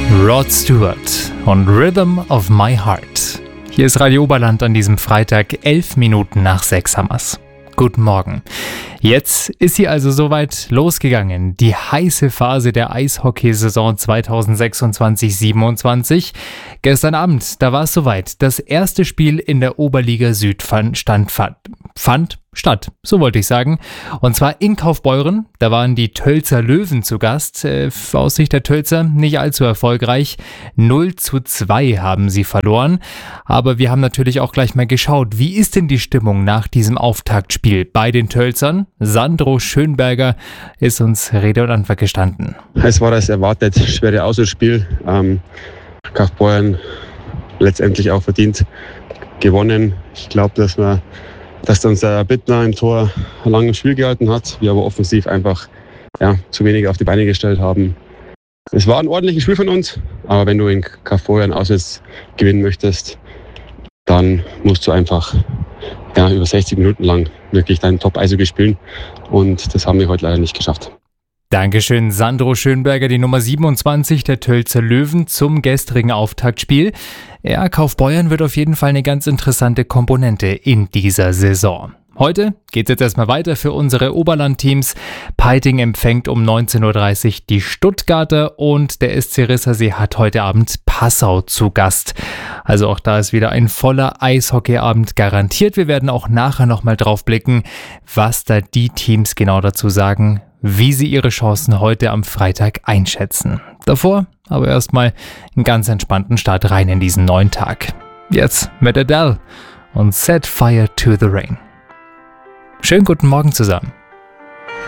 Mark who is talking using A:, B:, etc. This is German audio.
A: Rod Stewart und Rhythm of My Heart. Hier ist Radio Oberland an diesem Freitag, 11 Minuten nach 6 hammers. Guten Morgen. Jetzt ist sie also soweit losgegangen. Die heiße Phase der Eishockeysaison 2026-27. Gestern Abend, da war es soweit. Das erste Spiel in der Oberliga Süd fand statt, so wollte ich sagen. Und zwar in Kaufbeuren. Da waren die Tölzer Löwen zu Gast. Aus Sicht der Tölzer nicht allzu erfolgreich. 0:2 haben sie verloren. Aber wir haben natürlich auch gleich mal geschaut, wie ist denn die Stimmung nach diesem Auftaktspiel bei den Tölzern? Sandro Schönberger ist uns Rede und Antwort gestanden.
B: Es war das erwartet schwere Auswärtsspiel. Kaufbeuren letztendlich auch verdient gewonnen. Ich glaube, dass unser Bittner im Tor lange im Spiel gehalten hat, wir aber offensiv einfach zu wenig auf die Beine gestellt haben. Es war ein ordentliches Spiel von uns, aber wenn du in Kaufbeuren auswärts gewinnen möchtest, dann musst du einfach über 60 Minuten lang wirklich deinen Top-Eishockey spielen, und das haben wir heute leider nicht geschafft.
A: Dankeschön, Sandro Schönberger, die Nummer 27 der Tölzer Löwen zum gestrigen Auftaktspiel. Ja, Kaufbeuren wird auf jeden Fall eine ganz interessante Komponente in dieser Saison. Heute geht es jetzt erstmal weiter für unsere Oberland-Teams. Peiting empfängt um 19:30 Uhr die Stuttgarter und der SC Rissersee hat heute Abend Passau zu Gast. Also auch da ist wieder ein voller Eishockeyabend garantiert. Wir werden auch nachher nochmal drauf blicken, was da die Teams genau dazu sagen, wie sie ihre Chancen heute am Freitag einschätzen. Davor aber erstmal einen ganz entspannten Start rein in diesen neuen Tag. Jetzt mit Adele und Set Fire to the Rain. Schönen guten Morgen zusammen.